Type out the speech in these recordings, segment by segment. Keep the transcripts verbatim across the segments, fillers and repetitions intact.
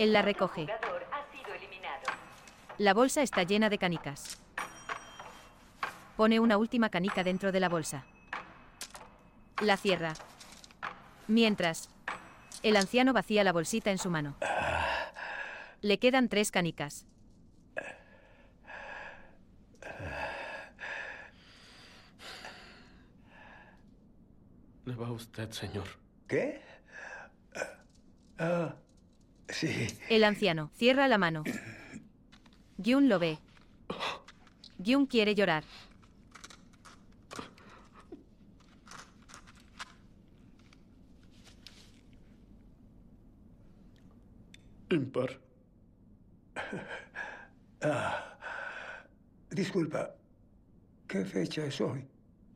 Él la recoge. Otro jugador ha sido eliminado. La bolsa está llena de canicas. Pone una última canica dentro de la bolsa. La cierra. Mientras, el anciano vacía la bolsita en su mano. Le quedan tres canicas. ¿Le va a usted, señor? ¿Qué? Ah, sí. El anciano cierra la mano. Gyun lo ve. Gyun quiere llorar. Impar. Ah, disculpa, ¿qué fecha es hoy?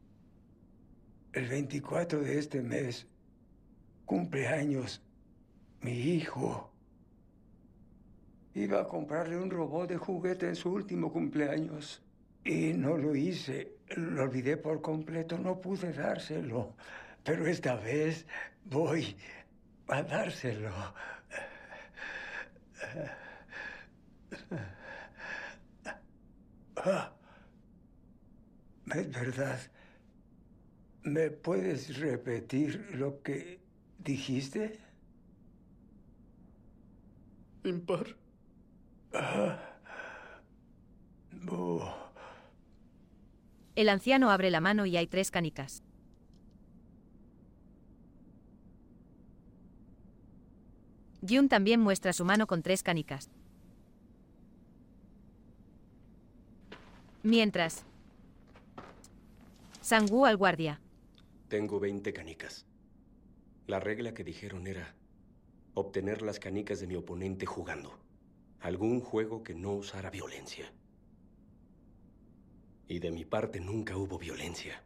El veinticuatro de este mes, cumpleaños, mi hijo. Iba a comprarle un robot de juguete en su último cumpleaños y no lo hice. Lo olvidé por completo, no pude dárselo. Pero esta vez voy a dárselo. Ah, es verdad. ¿Me puedes repetir lo que dijiste? Impar. Ah. Oh. El anciano abre la mano y hay tres canicas. Gyun también muestra su mano con tres canicas. Mientras, Sang-woo al guardia. Tengo veinte canicas. La regla que dijeron era obtener las canicas de mi oponente jugando. Algún juego que no usara violencia. Y de mi parte nunca hubo violencia.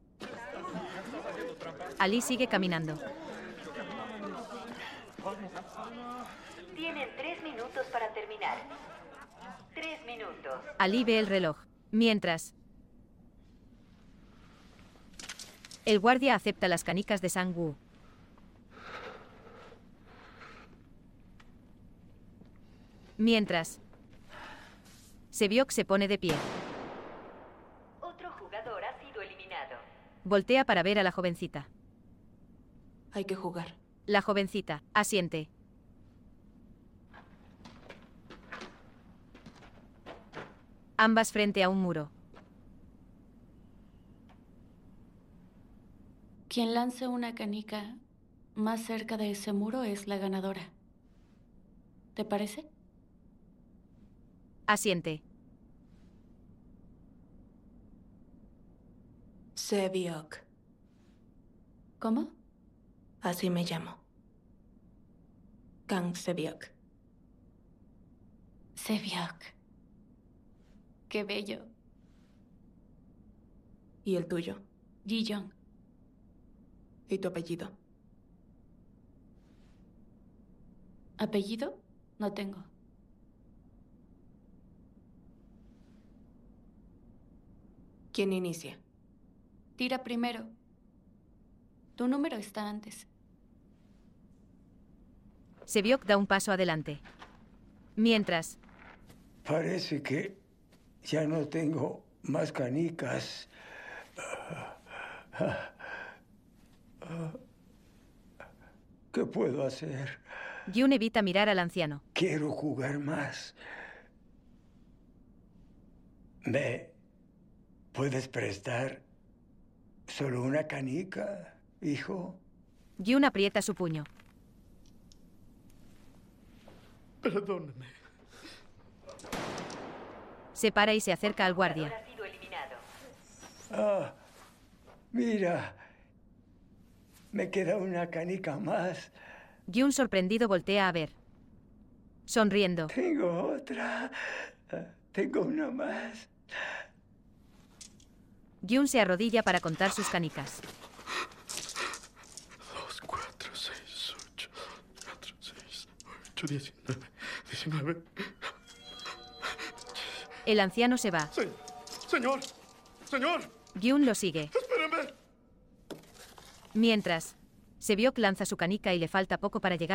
Ali sigue caminando. Tienen tres minutos para terminar. Tres minutos. Ali ve el reloj. Mientras, el guardia acepta las canicas de Sang-woo. Mientras, Sebiok se pone de pie. Otro jugador ha sido eliminado. Voltea para ver a la jovencita. Hay que jugar. La jovencita asiente. Ambas frente a un muro. Quien lance una canica más cerca de ese muro es la ganadora. ¿Te parece? Asiente. Sebiok. ¿Cómo? Así me llamo. Kang Sebiok. Sebiok. Qué bello. ¿Y el tuyo? Ji-young. ¿Y tu apellido? ¿Apellido? No tengo. ¿Quién inicia? Tira primero. Tu número está antes. Sebiok da un paso adelante. Mientras, Parece que ya no tengo más canicas. ¿Qué puedo hacer? Gyun evita mirar al anciano. Quiero jugar más. ¿Me puedes prestar solo una canica, hijo? Gyun aprieta su puño. Perdóname. Se para y se acerca al Jugador guardia. ha sido eliminado. Ah, mira. Me queda una canica más. Gyun sorprendido voltea a ver. Sonriendo. Tengo otra. Ah, Tengo una más. Gyun se arrodilla para contar sus canicas. Dos, cuatro, seis, ocho. Cuatro, seis, ocho, diecinueve. Diecinueve. El anciano se va. Se- señor. Señor. Gyun lo sigue. Espérame. Mientras, Sebiok lanza su canica y le falta poco para llegar